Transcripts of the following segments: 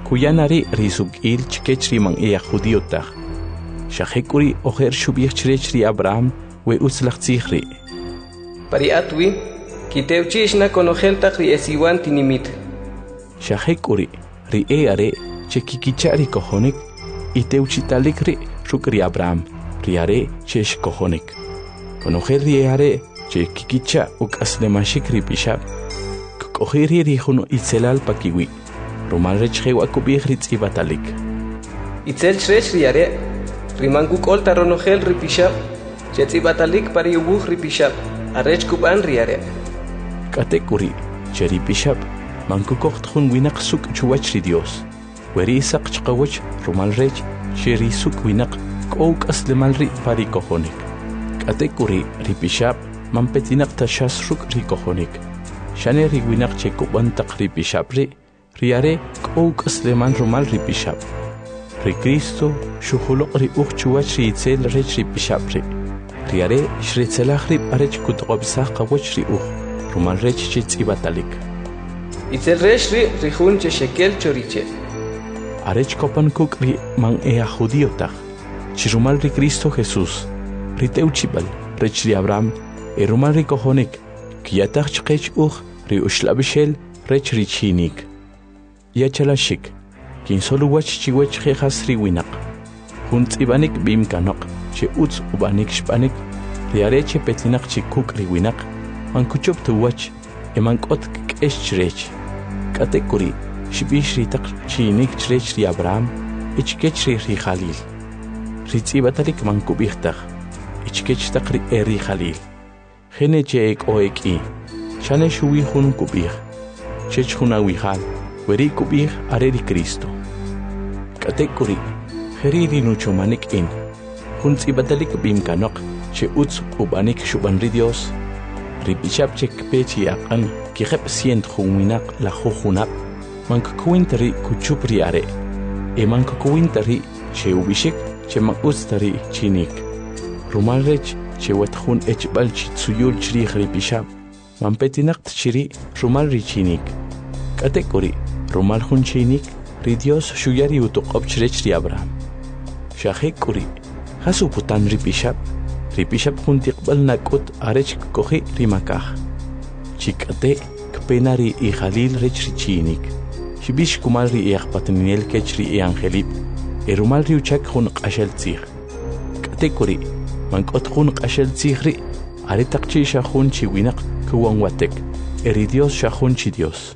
kuyanari risuk il chkechri man ea judíotag. Shahekuri oher shubich chirechri Abraham we utzlachzichri. Pari atwi, kiteuchishna konojeltag ri esiwan tinimit. Shahekuri ri eare chekikichari kohonik iteuchitalik ri rukri Abraham riare chesh kohonik. Konojel ri eare chekikicha uk aslemashik ri bishab. Kohiri ri juno itzelal pakiwi. Romal rechhewa kubih ri tzibatalik. Itzel chresh riare. Rimangu kolta ronogel ripishab, chetzibatalik pari ubuh ripishab, arrech kuban riare. Katekuri, cheripishab, manku kochtun winak suk chuachri Dios. Weri isak chkawach, romal rech, cheri suk winak, kouk aslemalri pari kohonik. Katekuri, ripishab, mampetinak tashas ruk rikohonik. Shane ri winak chekubantak ripishabri, riare, kouk asleman romal ripishab. Ri Cristo shuhulok ri uchchuach ri itzel rech ri pishabri. Riare shritzelach ri arech kutqobsach qawach ri rumal rech chitzibatalik. Itzel rech ri rihun shekel choriche. Arech kopan kuk ri man ea judíotag. Chirumal ri Cristo Jesús. Ri teuchibal rech ri Abraham. Rumal ri kohonik. Kiatach chqech ri ushlabishel rech ri chinik. Yachalashik. Kin solo wach chiwach jejas riwinak. Junt ibanik bim kanok, che uts ubanik shpanik, riareche petinak chikuk riwinak, man kuchop tu wach, eman kot kesh chrech. Katekuri, shibish ritak chinik chrech ri Abraham, ichkech ri Khalil. Ritzibatalik man kubichtag, ichkech tak ri Khalil. Gene cheek oeki, shane shuwi hun kubich, chech hun awihal. Weri kubih are di Cristo. Katekuri, heriri nucho manik in. Huntz ibadalik bim kanok, che utz ubanik shubanri Dios. Ripishab chek pechi akan, kihep sient huminak la huhunap. Mankakuintari kuchupri are. E mankakuintari che ubishik, che makustari chinik. Rumalrech, che wathun echbal chitsuyul chri ripishab. Mampetinak chiri rumalri chinik. Katekuri, Romal hun chinik, ri Dios shuyari utuqob chrech ri Abraham. Shahekuri, hasu putan ripishab hun tiqbal nakut arech kohi rimakah. Chikate, kpenari I Khalil rech ri chinik. Shibish kumal ri iaqpatninel kech ri angelip, erumal ri uchak hun qashel tzig. Katekuri, mankot hun qashel tzig ri, aretaqchi shahun chiwinak kuwan watek, eri Dios shahun chi Dios.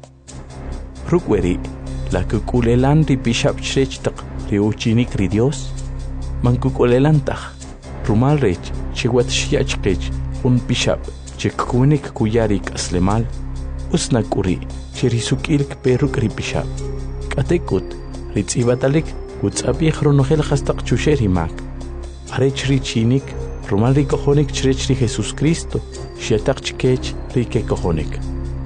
Rukweri, la kukulelan ri bishab chrech tak ri uchinik ri Dios. Man kukulelan tak, rumal rech, chiwat shiach kech, un bishab, chikunik kuyarik aslemal, usnakuri, chirisukil peruk ri bishab. Katekut, ritzibatalik, kutzabich ronogel hastak chusheri mak. Arech ri chinik, rumal ri kohonik chrech ri Jesus Cristo, shiatak chkech ri ke kohonik.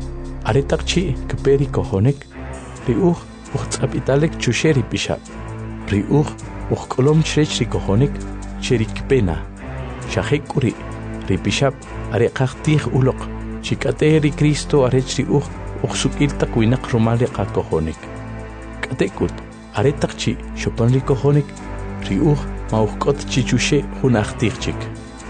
Aretakchi kperi kohonik, ri tzapitalik chusheri bishab. Ri kolom chrech ri kohonik, cheri kpena. Shahekuri, ri bishab, arekaktig ulok, chikate ri Cristo arech ri sukil takwinak rumali ka kohonik. Katekut, aretakchi shopan ri kohonik, ri mauhkot chichushe hunachtigchik.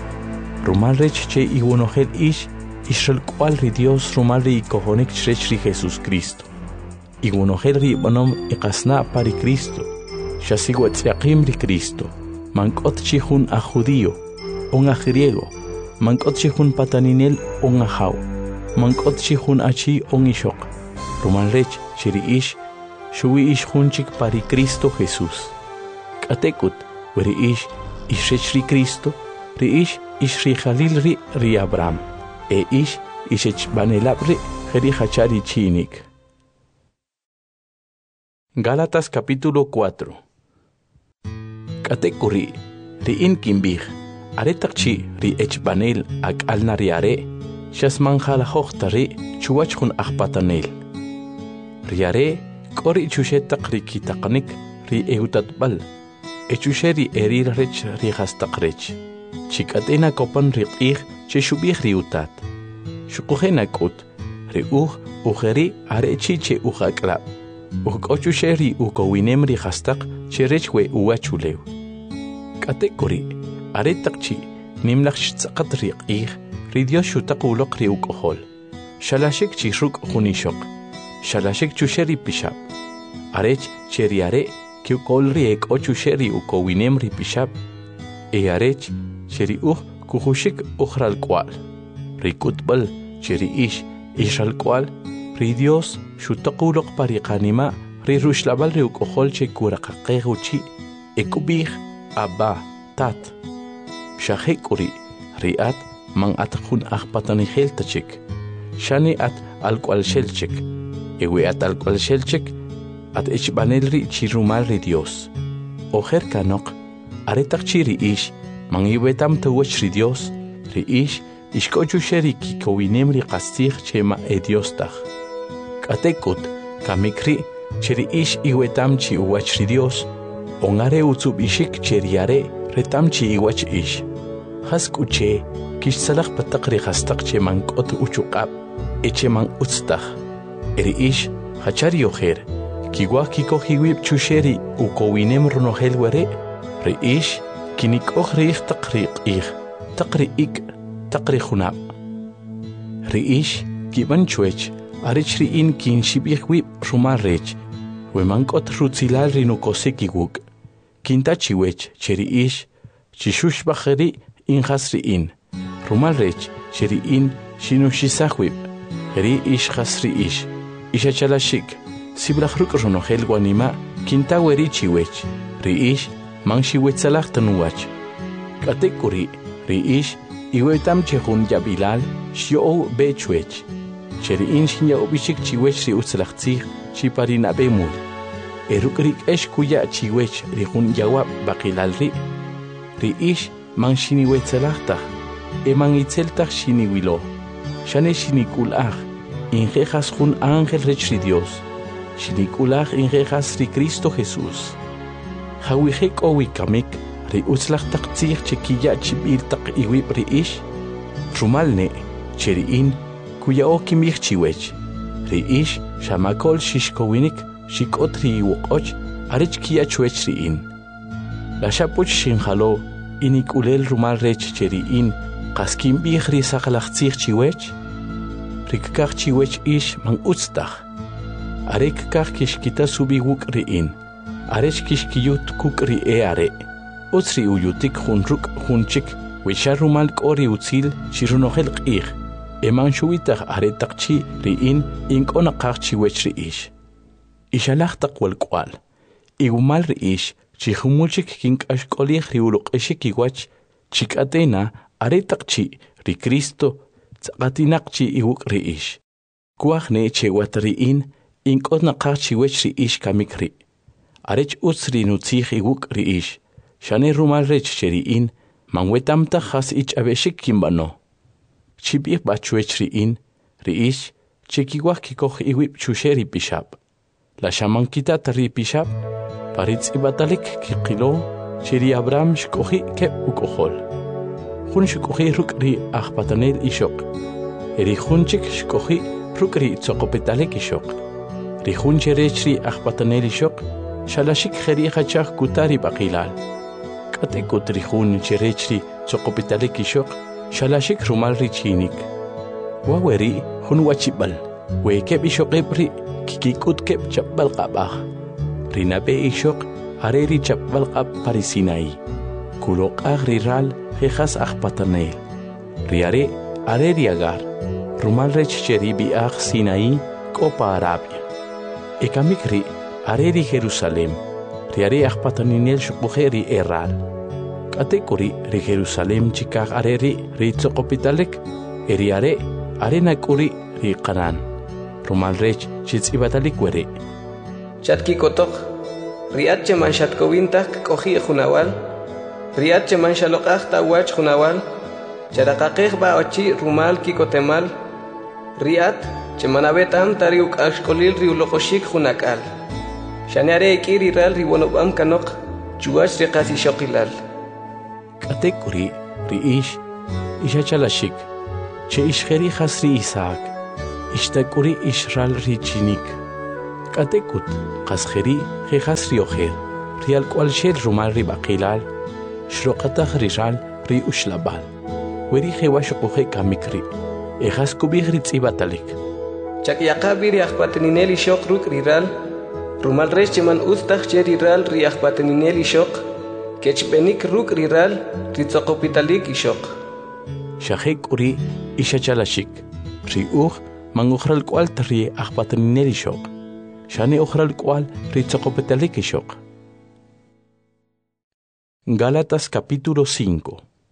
Rumal rech che iwonogel Israel cual ri Dios rumal ri kohonik chrech ri Jesus Cristo. Igunogel ri banom iqasna pari Cristo. Shasiwatziaqim ri Cristo. Mankot chihun a judío, un a griego. Mankot chihun pataninel, un a jau. Mankot chihun achi, un ishok. Rumal rech chiri shuwi hunchik pari Cristo Jesús. Katekut, weri ishrech ri Cristo, ri ishri Khalil ri Abraham. E ishech banelabri jeri hachari chinik. Gálatas capítulo 4. Katekuri ri inkimbih aretakchi ri echbanel ak alnariare shasman jalahotari chuachun ahpatanel. Riare kori chushetak ri kitaqnik ri eutatbal echusheri erir rech ri hastakrech. Chikatena kopan ri cheshubih ri utat. Shukujena kut ri ujeri arechi che ujaklab. Ukochu sheri ukowinem ri hastaq cherechwe uwachulew. Katekori aretakchi nimlaksh tsaqat riqih ri Dios shutaquloq ri ukohol. Shalashik chisruk junishok. Shalashik chusheri pishab. Arech cheriare ki ukolri ekochu sheri ukowinem ri pishab. Arech cheri kuhushik ukhral kwal. Rikutbal cheri ishal kwal. Ri Dios shutaquloq pariqanima ri rushlabal ri ukohol che kuraqaqeguchi ekubih abba tat. Shahekuri riat man atkun akhpatani heltachik. Shani at alkwal shelchik. Ewe at alkwal shelchik at ichbanel ri chirumal ri Dios. Ojer kanok aretak chiri man iwetam tawach ri Dios ri ishkochu sheri kikowinem ri qastig chema Dios tag. Katekut kamikri chiri iwetam chi uwach ri Dios. Ongare utsub cheriare retam chi iwach Haskuche kishsalaq pataqri qastaq cheman q'ot uchuqab echeman utztaq eri hachari ojer kiwaq kikojiwib chusheri ukowinem runojel were ri kinik'oj riij taqri taqri junab ri kiban chuech arech ri'in kinshib'ij wib rumal rech weman q'ot rutzilal ri nukosikiwuk kintachiwech cheri chishushbajeri injasri'in rumal rech cheri'in shinushisajwib jeri jasri ishachalashik siblaj ruk' runojel wanima kintaweri chiwech ri man xiwetzalaj tanuwach k'atek'uri ri iwetam chejun yabilal xyo'ow bechuech cheri'in xinya'ub'ixik chiwech ri utzlaj tzij chiparinab'emul eruk' ri k'ex kuya' chiwech ri jun yawab' baqilal ri man xiniwetzalajtaj eman itzeltaj xiniwilo xane xinikulaj injejas jun ángel rech ri Dios xinikulaj injejas ri Cristo Jesús jawijej k'owi kamik ri utzlaj taq tzij chekiya' chib'il taq iwib' ri rumal ne cheri'in kuya'o kimij chiwech ri xamakol xixkowinik xik'ot ri iwoq'och arech kiya' chuech ri'in laxapuch xinjalo inik'ulel rumal rech cheri'in qas kinb'ij ri saqlaj tzij chiwech rikkaj chiwech man utztaj are kkaj kixkita subij wuk' ri'in arech kixkiyut kuk' ri are utz ri uyutik jun ruk' jun chik wexa rumal k'o ri utzil xirunojel q'ij eman xuwitaj are taq chi ri'in ink'o naqaj chiwech ri ixalaj taq walk'wal iwumal ri chijumulchik kink'axk'olij ri uruq'ixik iwach chik'atena are taq chi ri Cristo tz'aqatinaq chi iwuk' ri kuaj ne chewat ri'in ink'o naqaj chiwech ri kamik ri arech utz ri nutzij iwuk' ri xane rumal rech cheri'in man wetamtaj jas ich'ab'exik kinb'ano chib'ij b'achuech ri'in ri chekiwaj kikoj iwib' chuxer ri pixab' laxaman kitat ri pixab' paritz'ibatalik kiqilo cheri Abraham xk'oji' keb' uk'ojol jun xk'oji' ruk' ri ajpatanel ixoq eri jun chik xk'oji' ruk' ri tzoqopetalik ixoq ri jun cherech ri ajpatanel ixoq xalaxik jeri jachaj kutar ri b'aqilal k'atek'ut ri jun cherech ri tzoqopetalik ixoq xalaxik rumal ri chinik waweri jun wachib'al we keb' ixoqeb' ri kikik'ut keb' chapb'al qab'aj ri nab'e ixoq are ri chapb'al q'ab' pari Sinaí kuloq'aj ri ral jejas ajpatanel ri are ri Agar rumal rech cheri b'i'aj Sinaí k'o pa Arabia ekamik ri are ri Jerusalem ri are ajpataninel xuk'uje ri ral k'atek'uri ri Jerusalem chikaj are ri tzoqopitalek eri are nak'uri ri Canaán rumal rech chitz'ibatalik were Chatkikotoq riat cheman xatkowintaj k'oji' junawal riat cheman xaloq'aj tawach junawal charaqaqej ba'ochi rumal kikotemal riat cheman abetam tari uk'axk'olil ri uloqoxik junak'al xaneare ik'i ri ral ri wonob'am kanoq chuwach ri qas ixoqilal k'atek'uri ri ixachalaxik che ixjeri jas ri Isaac ixtak'uri ixral ri chinik Katekut, Kasjeri, Jejas Riojer, Rial Qualshel Rumal Ribakilal, Shrokataj Rijal, Ri Ushlabal, Weri Jewash Oje Kamikri, Ejas Kubigritz Ibatalik. Chakyakabi Riachpatenineli Shok Ruk Riral, Rumal Rechiman Ustach Cheriral Riachpatenineli Shok, Kechbenik Ruk Riral, Ritzokopitalik Ishok. Shahek Uri Ishachalashik, Riuch, Mangukral Qual Tri Achpatenineli Shok, Shane Ochral Qual Ritzokopitalik Ishok. Gálatas capítulo 5.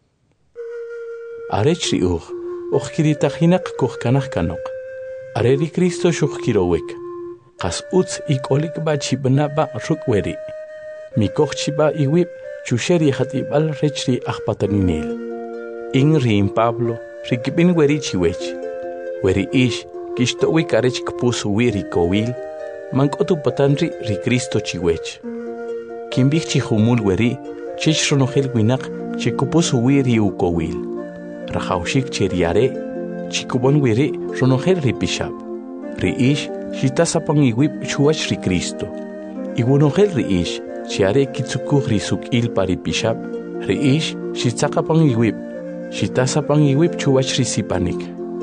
Arech Riuch, Ochkiritajinak Kuchkanach Kanok. Areri Cristo Shukhirowek. Kas Utz ikolik ba chibna ba rukweri. Mikoch chiba iwip chusheri hatibal rechri achpataninil. Ingri in Pablo, rikibin weri chiwech. Weri ish, kistowik arech kpus wiri kowil, mankotu patanri ri Cristo chiwech. Kimbich chihumul weri, chich ronogel winak, chikupus wiri ukowil. Rajaushik cheriare, chikubon wiri ronogel ripishab. Ri ish, shitasapang iwip chuach ri Cristo. Iwonogel ri ish, chiare kitsukuh ri sukil paripishab. Ri ish, shitsakapang iwip, shitasapang iwip chuach ri sipanik.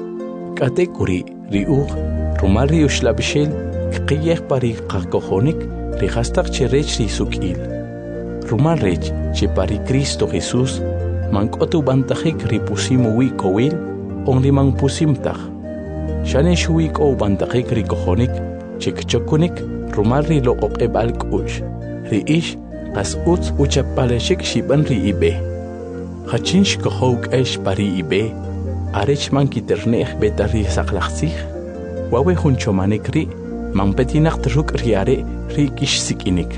Katekuri ri rumal ri ushlabishel, kqiyeh pari kakohonik, ri hastak cherech ri sukil. Rumal rech, che pari Cristo Jesús, mankotu bantajik ri pusimu kowil, onli mang pusimtach. Shane shuik o bantajik ri kohonik, chikchokunik, rumal ri lo okebal kush. Ri ish, kas utz uchapaleshik shiban ri ibe. Hachinsh kohok esh pari ibe, arech man kiternech beta ri saklachsich, wawe hunchomanik ri, man petinak truk riare ri kish sikinik.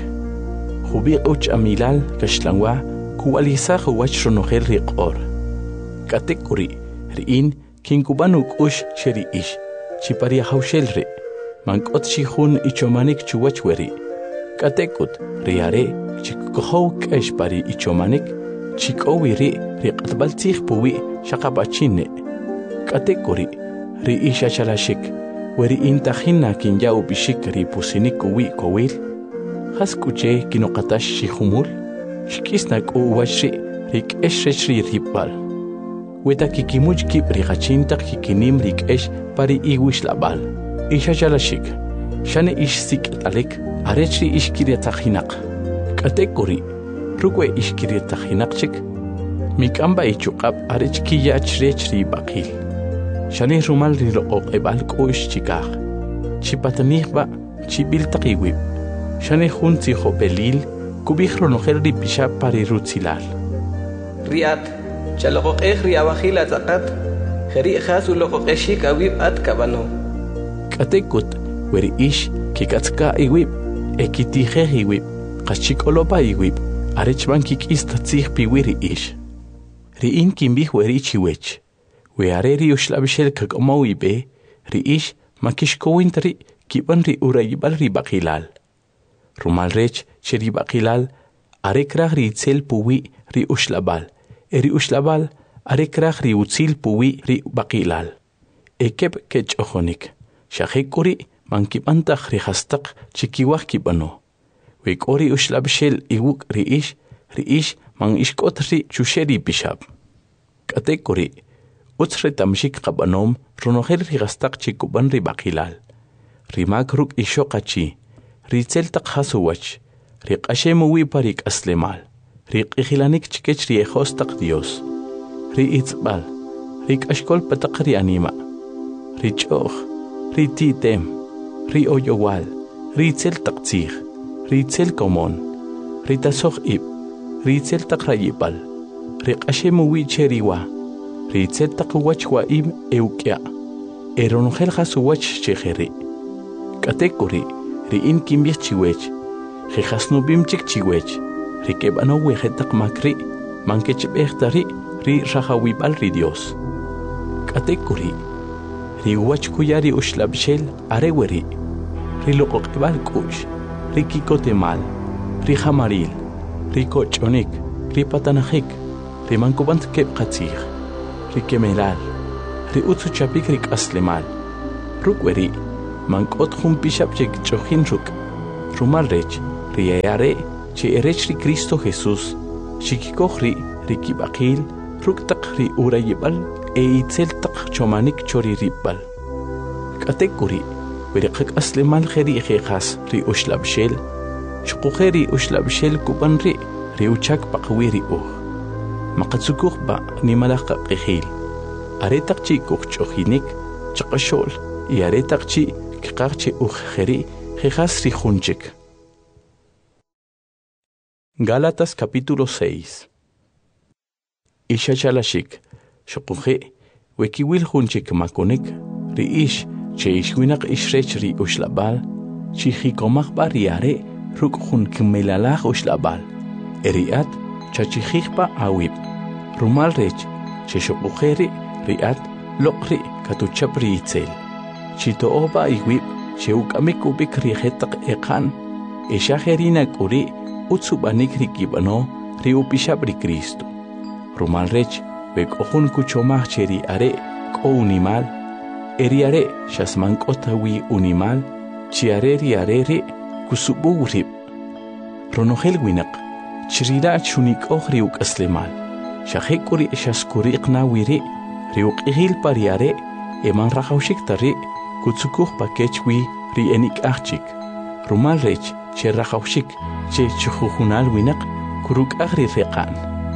Hubi uch amilal kashlangwa, kualisa huwach ronogel ri qor. Katekuri, riin, kinkubanuk ush sheri ish, chipari haushel ri, mankot shihun ichomanik chuwachweri. Katekut, riare, chikohok esh pari ichomanik, chikowiri riqatbaltzih puwi shaqapachine. Katekuri, ri isha chalashik, weri intajina kin yau bishik ri pusinik uwi kowil. Haskuche kinokatash shihumul, shkisnak uwashi rik eshri ripal. Weta kikimuch kip rigachintak kikinim rik esh pari iwish labal. Isha chalashik, shane ish sik talik, arechri ish kiriatajinak. Katekuri, rukwe ish kiriatajinakchik, mikamba ichukab arech kiyach rechri bakil. Shane rumal rilo ebal kuish chikach. Chipatanikba, chibil takiwib. Shane junti hopelil, kubijro nojer ripisha pari rutzilal. Riat, chalokok riabajil atzakat, jeri jasu lokok eshik awib at kabano. Katekut, weri ish, kikatska iwib, ekitije iwib, kachikolopa iwib, arechban kikistatzih piwiri ish. Riin kimbih weri chiwech, weareri ushlabishel kakomo ibe, ri ish, makishkowintri, kiban ri urayibal ribakilal. Rumal rech cheri bakilal, arekrach ri itzel puwi ri ushlabal, eri ushlabal, arekrach ri utzil puwi ri bakilal. Ekep kech ojonik, shahekuri mankipantach ri hastak chikiwach kibano. Wekori ushlabshel iwuk ri ish man ishkot ri chusheri bishab. Katekuri, utzre tamshik kabanom ronogel ri hastak chikuban ri bakilal. Rimak ruk ishokachi, Ritzel takhasuwach, riq ashemu parik aslemal, riq ihilanik chikech riejos tak Dios, ri itzbal, riq ashkol patak ri anima, ri choch, ri titem, ri oyowal, ritzel taktzich, ritzel komon, ri tasoch ib, ritzel takrayipal, riq ashemu cheriwa, ritzel takwach wa im eukya, eronogel hasuwach chejeri, katekuri, Riin kimbich chiwech, jejasnubim chik chiwech, rikebano wejetak makri, mankechbechtari, ri rajawibal ri Dios. Katekuri, ri wachkuyari ushlabshel areweri, ri lokokebal kush, ri kikotemal, ri jamaril, ri kochonik, ri patanajik, ri mankubant kebkatzich, ri kemelal, ri utsuchapik rik aslemal, rukweri, mank'ot jun pixab che ch'ojin ruk' rumal rech riare che erech ri Cristo Jesús xikikoj ri kib'aqil ruk' taq ri urayib'al itzel taq chomanik chori rib'al k'atek kuri weri qak'aslimal jeri jeqas ri uxlab'xel xquje ri uxlab'xel kuban ri uchak paqwi ri uj maqatzukuj ba nimalaj qaq'ijil are taq chi kuj ch'ojinik chaqaxo'l y are taq chi kqaj che uj jeri jeqas ri junchik. Gálatas capítulo 6. Isha chalashik xoquje wekiwil junchik makonik ri ish che ishwinaq ishrech ri uxlabal chi jikomaj ba riare ruk jun kmelalaj uxlabal eriat chachijikpa awib rumal rech che xoquje riat loqri katuchap ri itzel chitooba iwib che ukamik ubik ri jetaq eqan eshajerina kuri utsubanik ri kibano ri upishab ri Cristo rumal rech bek'ojun kuchomaj che ri are k'o unimal eri are xasman k'otawi unimal chi are ri kusubu rib ronojel winaq chirira chunik'oj ri uk'aslemal xajek'uri xaskuriqnawi ri uq'ijil pa ri are eman rajawxik ta ri kutzukuj pa kechwi ri enik'ajchik rumal rech che rajawxik che chujujunal winaq kuruk'aj ri reqan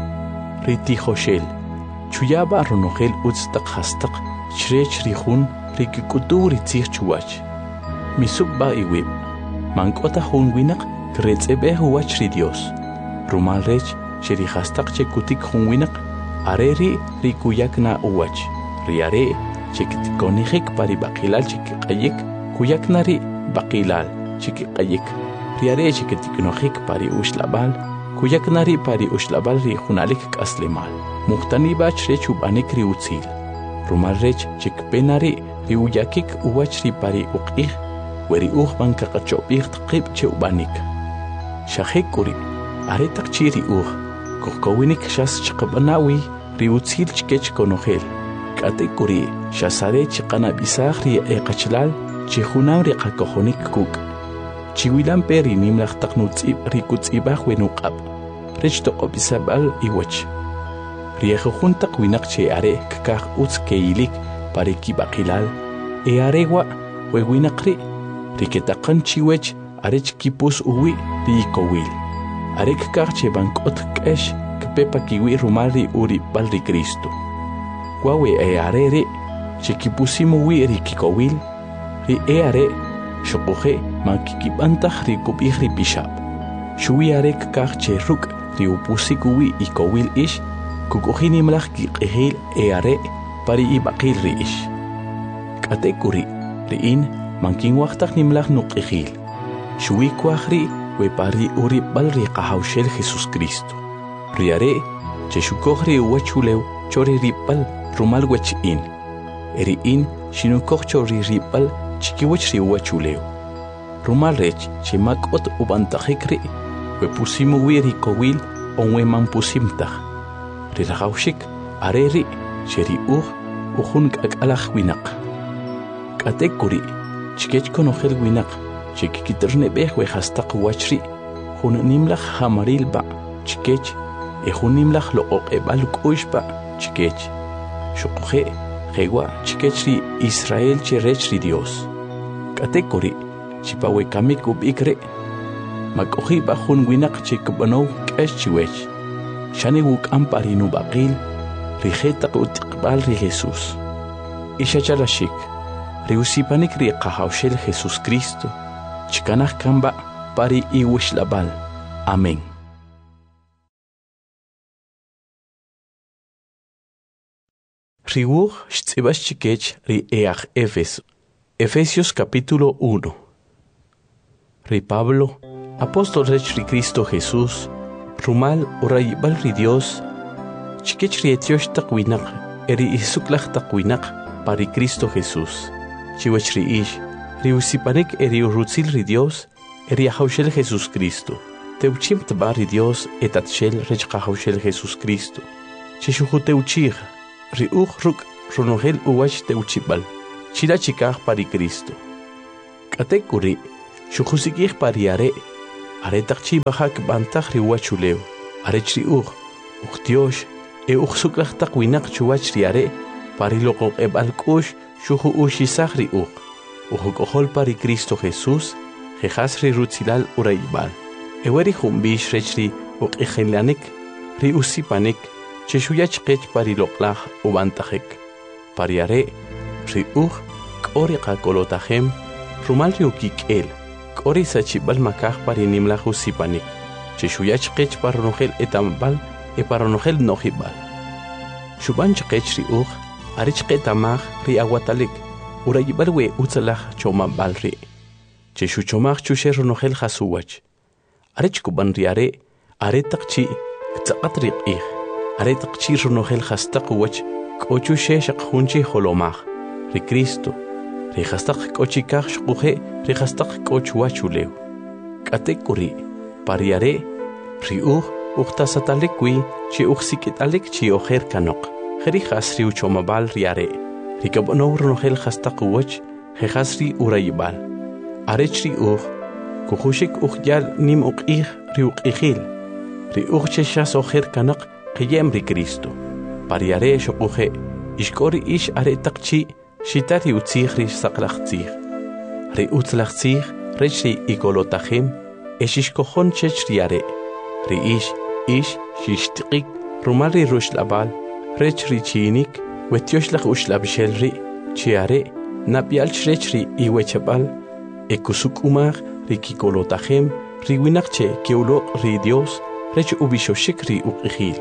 ri tijoxel chuyaba ronojel utz taq jastaq chrech ri jun ri kik'utuw ri tzij chuwach misuk ba iwib mank'ota jun winaq kretz'eb'ej uwach ri Dios rumal rech che ri jastaq che kutik jun winaq are ri kuyakna uwach ri are che kitkonijik pa ri b'aqilal che kiq'ayik kuyakna ri b'aqilal che kiq'ayik ri are che kitiknojik pa ri uxlab'al kuyakna ri pa ri uxlab'al ri junalik k'aslemal muqtani ba chrech ub'anik ri utzil rumal rech che kpena ri uyakik uwach ri pa ri uq'ij weri uj man kaqach'ob'ij tqib che ub'anik xajek k'uri are taq chi ri uj kojkowinik xas chqab'anawi ri utzil chkech konojel k'atek k'uri xasare chiqanab'isaj ri eqachlal chi junam ri qakojonik kuk' chiwilan pe ri nimlaj taq nutz'ib' ri kutz'ibaj wenuq'ab' rech toq'ob'isab'al iwach ri ejojun taq winaq che are kkaj utz keyilik pa ri kib'aqilal are wa we winaq ri ketaqan chiwech are chkipus uwi ri ikowil are kkaj che bank'ot k'ex kpe pa kiwi rumal ri urib'al ri Cristo wa we are ri che kipusim uwi ri kikowil ri are xoquje man kikib'antaj ri kub'ij ri pixab xuwi are kkaj che ruk' ri upusik uwi ikowil ix kuk'ujin nimlaj kiq'ijil are pa ri ib'aqil ri ix k'atek k'uri ri'in man kinwajtaj nimlaj nuq'ijil xuwi kwaj ri we pa ri urib'al ri qajawxel Jesús Cristo ri are che xukoj ri uwachulew cho ri rib'al rumal wech'in eri'in xinukoj cho ri rib'al chikiwach ri uwachulew rumal rech che mak'ot ub'antajik ri we pusim uwi ri kowil onwe man pusimtaj ri rajawxik are ri che ri ujun k'ak'alaj winaq k'atek k'uri chkech konojel winaq che kikitrneb'ej we jastaq wach ri jun nimlaj jamaril ba' chkech jun nimlaj loq'oq'eb'al k'u'x ba' chkech xuquje jewa chkech ri Israel che rech ri Dios k'atek k'uri chipa we kamik ub'ik ri mak'oji ba jun winaq che kb'anow k'ex chiwech xane wuk'am pa ri nub'aqil ri jetaq ut'iqb'al ri Jesús isha chalashik ri usipanik ri qajawxel Jesús Cristo chkanaj kamba pa ri iwixlab'al amén. Ri wuj xtz'ib'ax chikech ri eaj Efesios capítulo 1. Ri Pablo apóstol rech ri Cristo Jesús rumal urayib'al ri Dios chikech ri etyox taq winaq eri isuklaj taq winaq pa ri Cristo Jesús chiwach ri ix ri usipanik eri urutzil ri Dios eri ajawxel Jesús Cristo teuchim tba ri Dios etatxel rech qajawxel Jesús Cristo chexuju teuchij ri uj ruk' ronojel uwach teuchib'al chila chikaj pa ri Cristo Katekuri, shukusikih pariare, aretaqchi bahak bantak riwachuleu, arechri uchtiosh, suklachtak winak chuachriare, pariloko ebalkush, shuhu ushisahri ujukohol pari Cristo Jesús, jejasri rutzilal uraibal. Eweri humbish rechri ejelanik, ri usipanik, cheshuyachkech pariloklah ubantajek. Pariare, ri k'orika kolotajem, rumal riukikel, k'ori sachibal makaj parinimlah usipanik, cheshuyachkech paronogel etambal, paronogel nojibal. Shubanchkech ri arichketamaj ri aguatalik, urayibal we utzalah chomabal ri. Cheshuchomaj chusher ronogel jasuwach. Arechkuban riare, aretakchi, ktaqatriq ih, aretakchi ronogel jastakuwach, kochu sheshak hunchi holomaj, ri Cristo, ri jastak kochikaj shkuje, ri jastak kochuachuleu. Katekuri, pariare, ri uktasatalikwi, chi uksikitalik chi ojer kanok, jeri jasri uchomabal riare, ri kabonov ronogel jastakuwach, jejasri urayibal. Arechri kujushik yal nim ri uqihil, ri cheshas ojer kanak qiyem ri Cristo. Pariare shokuje, ishkori ish aretakchi, shitari utzih ri saklachtzih. Ri utzlachtzih, rechri ikolotajim, eshishkojon chechriare. Ri ish shishtiqik, rumari rushlabal, rechri chinik, wetioslach ushlabshelri, chiare, napialch rechri iwechabal, ekusuk umar, rikikolotajem, riwinakche keulo ri Dios, rech ubishoshik ri uqihil.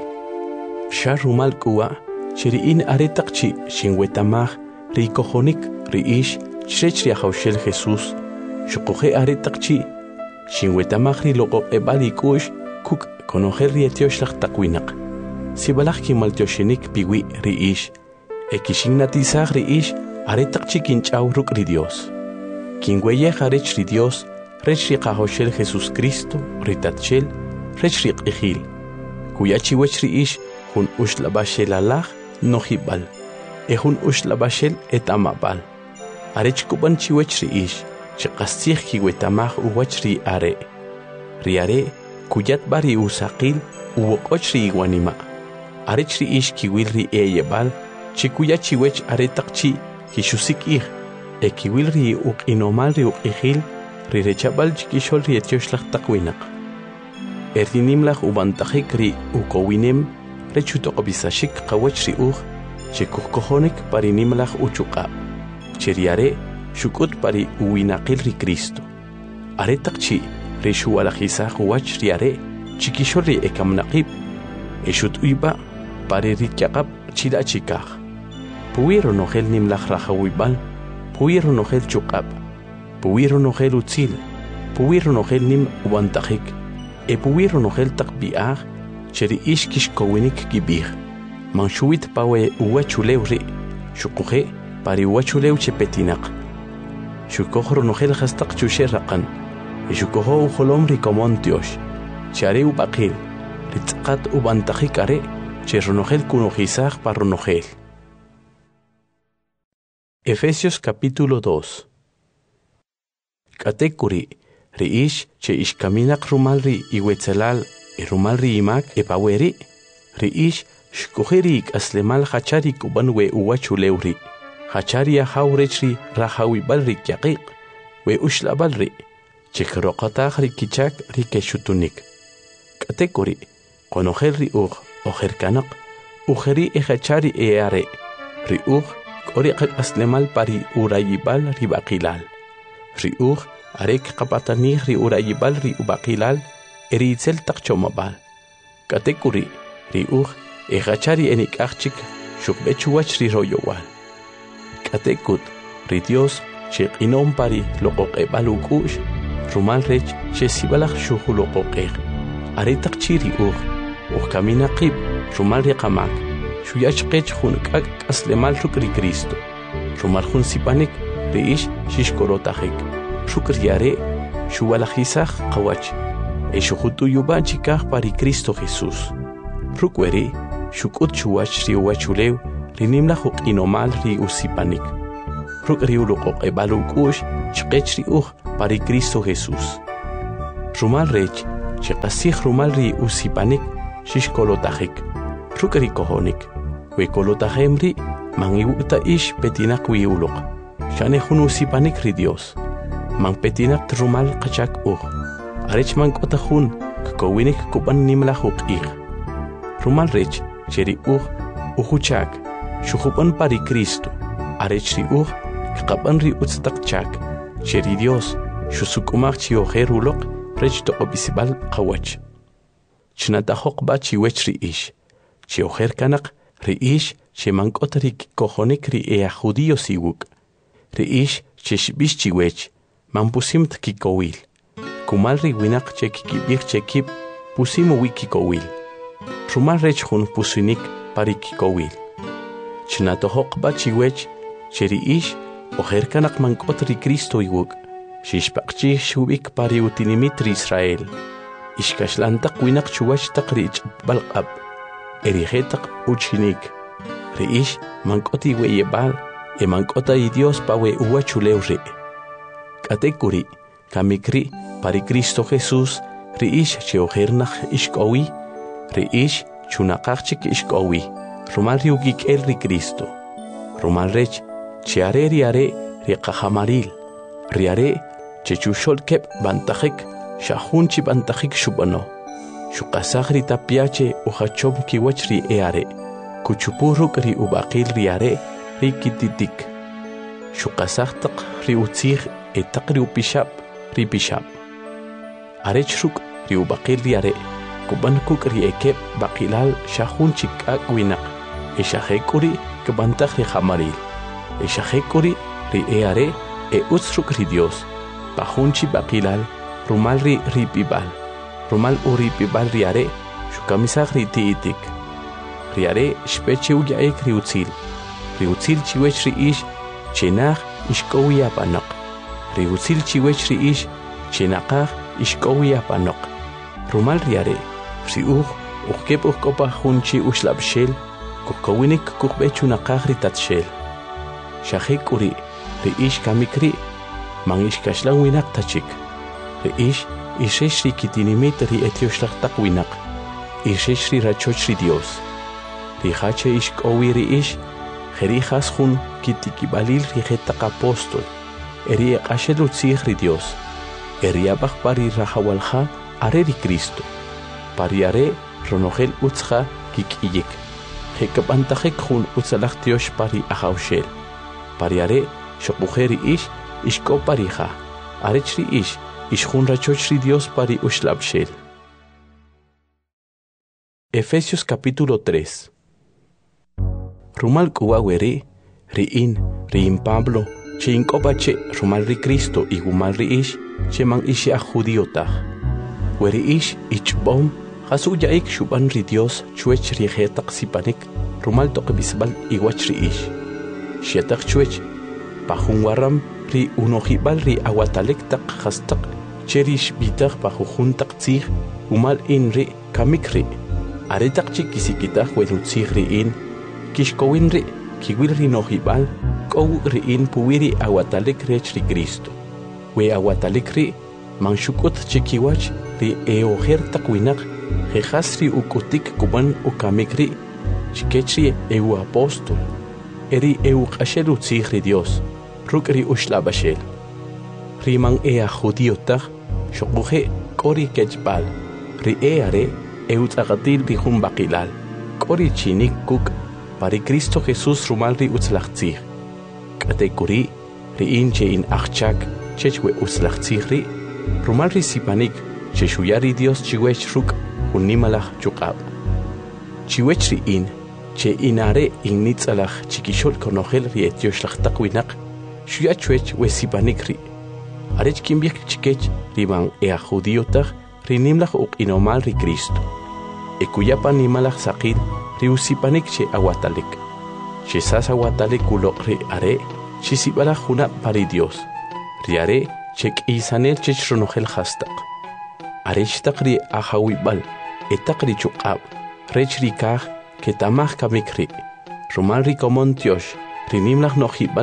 Sharumal kuwa, chiriin aretakchi, shinwetamaj, ri kojonik, ri ish, chrechri ajaushel Jesús, shokoje aretakchi, shinwetamaj ri loqo ebalikush, kuk konojer ri etioslach takwinak. Sibalach kimaltioshenik piwi ri ish, ekishignatizaj ri ish, aretakchi kinchau ruk ri Dios. Kingueye jarech ri Dios, rechri qahoshel Jesús Cristo, ritatchel, rechri qihil. Kuyachi wechri ish, hun ushlabashel alah, nohibal. Hun ushlabashel et amabal. Arech kuban chiwechri ish, chiqastih kiwetamaj uwachri are. Riare, kuyat bari usaqil, uwokochri iguanima. Arechri ish kiwilri eyebal, chikuyachi wech aretakchi, kishusik ih. Ekiwilri inomal ri uqihil, ri rechabal chikishol ri etioslach takwinak. Erdinimlach ubantajik ri ukowinem, rechutoqobisashik qawach ri chikukojonik parinimlach uchuqa. Cheriare, shukut pari uwinaqil ri Cristo. Aretakchi, ri shuwalajisaj uwach riare, chikishol ri ekamnaqib. Eshut uyba, pari rikyaqab chilachikaj. Puwiro nogel nimlach rajawibal, puwiro nogel chukab, puwiro nogel utzil, puwiro nogel nim ubantajik, puwiro nogel takbiaj, cheri ish kishkowinik gibij. Manshuit pawe uwachuleu ri, shukuje pari uwachuleu chepetinak. Shukojro nogel hastak chusherraqan, shukojo ujolom ri komontiosh, chare ubaqil, ritzqat ubantajik are, cherronogel kunojizaj parronogel. Efesios capítulo 2. Katekuri, riish che ishkaminak rumalri iwetzelal rumalri imak epaweri, riish shkuheri aslemal hachari kuban we uwachuleuri, hachari ahaurechri rahawibalri kyaqiq, we ushlabalri, chekroqataj rikichak rikeshutunik. Katekuri, konojelri ojerkanak, ujeri ehachari eare, riuj Oriqak aslemal pari urayibal ri baqilal. Riuj arek qapatanij ri urayibal ri ubaqilal eritzel taqchomabal. Katekuri riuj ejachari enikachik shukbechuwach ri royowal. Katekut ri Dios sheqinom pari loqoqebal ukush rumal rech shesibalaj shuhuloqoqej. Aretaqchi riuj kaminaqib rumal riqamak. Shuyachqech junkak aslemal rukri Cristo. Shumar jun sipanik reish shishkorotajik. Shukriare shuwalajizaj qawach. Eshujutu yubanchikaj pari Cristo Jesús. Rukweri shukut shuwach ri uwachulew rinimla huk inomal ri usipanik. ruk riuluqo ebalukush chqech ri pari Cristo Jesús. Rumal rech chiqasij rumal ri usipanik shishkolotajik ruk ri kohonik we kolotajem ri mangiwuta ish petinak wiuluq shane hun usipanik ri Dios man petinak rumal qachak arech man kotajun kowinik kupan nimlahuq rumal rech cheri uhuchak shujupan pari Cristo arech ri kapan ri utstakchak cheri Dios shusukumak chiojeruloq rech toqobisibal qawach chnatahoq ba chiwech ri ish chiojer kanak ri ish chemankot ri kojonik ri judío siwuk ri ish cheshbish chiwech mampusimt kikowil kumal ri winak chekikibik chekib pusimo wikikowil rumal rech hun pusinik pari kikowil chnatahoq ba chiwech cheri ish ojer kanak mankot ri Cristo iwuk shishpaqchi shubik pari utinimit ri Israel ishkashlantaq winak chuwach taq ri balqab erijetaq uchinik ri ish mankoti weyebal mankota y Dios pawe uwachuleu ri katekuri kamikri pari Cristo Jesús ri ish cheohernaq ishkowi ri ish chunaqaqchik ishkowi rumal ri ugikel ri Cristo rumal rech chiare ri qahamaril riare chechushol kep bantajik shahunchi bantajik shubano shukasagri tapiache uhachom kiwach ri eare kuchupuruk ri ubaqil riare ri kititik shukasagtaq ri utzig etaq ri upishab ri pishab arechruk ri ubaqil riare kubankuk ri ekep baqilal shahunchi kakwinak eshahekuri kebantaj ri hamaril eshahekuri ri eare utsruk ri Dios pajunchi baqilal rumal ri pibal rumal uri pibal riare shukamisag ri tiitik riare shpeche uyaek ri utzil chiwech ri ish chenaq ishkowi apanaq ri utzil chiwech ri ish chenaqaq ishkowi apanaq rumal riare ri ukep ukkopa junchi ushlabshel kukowinik kukbechunaqaq ri tatshel shahik uri ri ish kamikri man ishkashlan winak tachik ri ish ishesh ri kitinimit ri etioshlaqtaq winak ishesh ri rachoch ri Dios ri hache ishkowi ri ish jerijas jun kitikibalil ri jetaq apostol eri qashel utzig ri Dios eri abaq pari rahawalja are ri Cristo pari are ronogel utzja kikiyik jekabantajik jun utzalaq Dios pari ahawshel pari are shokujeri ish ishko parija arechri ish ishjun rachochri Dios pari ushlabshel. Efesios capítulo 3. Rumal kuwaweri riin Pablo che inkobache rumal ri Cristo y gumal ri ish che man ishi a judíota weri ish ichbom hasu yaik shuban ri Dios chuech ri jetaq sipanik rumal toqbisbal iwach ri ish shetaq chuech pajun waram ri unojibal ri awatalek taq khastaq cherish bitaq pajujun taq tzig umal in ri kamikri aretaq chikisikitaq wenutzig ri in kishkowin ri kiwil ri nojibal kow ri in puwiri awatalek rech ri Cristo we awatalek ri manshukut chikiwach ri eojer taq winaq jejas ri ukutik kuban ukamikri chikechri eu apostol eri eu qashel utzig ri Dios rukri ushlabashel riman ea judíotaq shokuje kori kechbal ri eare eutzaqatil ri jun baqilal kori chinik kuk pari Cristo Jesús rumal ri utzlaqtzig katekuri ri inche in achchak chechwe utzlaqtzig ri rumal ri sipanik cheshuyari Dios chiwech ruk unimalaj chuqab chiwech ri in che inare innitzalaj chikishol konojel ri etioshlashtaq winaq shuya chuech we sipanik ri arech kimbik chikech riman ea judíotaq ri nimlaj uqinomal ri Cristo ekuyapa nimalaj saqil ri usipanik che awatalek che sas awatalek uloq ri are che sibalaj junab pari Dios ri are che k'isanel che shronojel hastaq arech taq ri ahawibal etaq ri chuqab rech ri kaj ketamaj kamikri rumal ri komon Dios ri nimlaj nojibal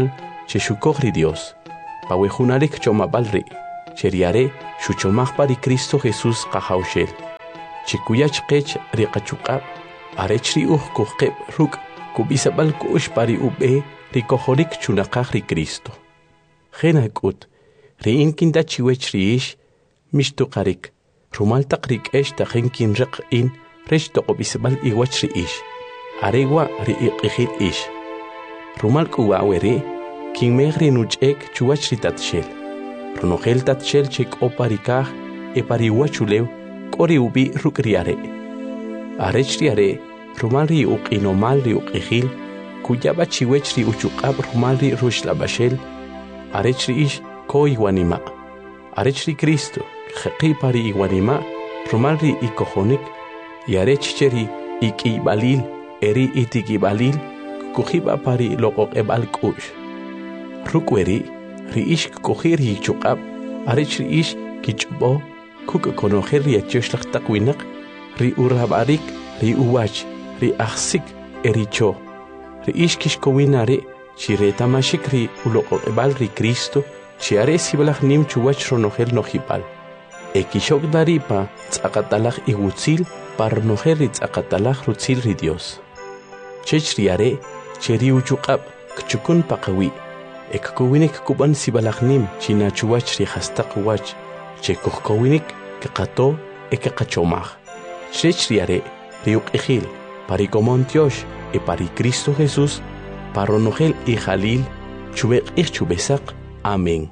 che shukogri Dios. Pawejunarik chomabalri, cheriare shuchomagpari Cristo Jesús qahawshel. Chikuyach qech riqachukab, arechri kuqeb ruk kubisabal kush pari ube rikojorik chunaqagri Cristo. Genakut, riin kinda chiwech riish, mishtuqarik, rumaltaq rikesh tajenkin riq in, resh toqobisabal iwach riish. Aregua riiqijil ish. Rumal kuwawere, kin megri nuchek chuwach ritatshel. Runogel tatshel chek oparikaj, epariwachulew, kori ubi rukriare. Arech riare, rumal ri uqinomal ri uqijil, kuyaba chiwech ri uchukab rumal ri rushlabashel, arech ri ish ko iwanima. Arech ri Cristo, jeqi pari iwanima, rumal ri ikojonik, y arech cheri ikibalil, eri itikibalil, kujiba pari loqoq ebal kush. Rukweri, ri ish kukhir hi chukab, arech ri ish kichbo, kuk konojer ri atyoshlag takwinak, ri urabarik, ri uwach, ri aksik, eri cho. Ri ish kishkowinare, chi retamashik ri uloqoq ebal ri Cristo, chi are sibalak nim chuwach ronogel nojipal. Ekishok daripa, tzakatalak iwutzil, parnojer ri tzakatalak rutzil ri Dios. Chech riare, cheri uchukab, kchukun pakawi. Ekkuwinik kuban sibalaknim china chuwach ri hastak wach. Chekukkuwinik kekato ekekachomaj. Chech riare, riuk ejil, pari komontiosh, e pari Cristo Jesús, paronogel y jalil, chubek ich chubesak. Amén.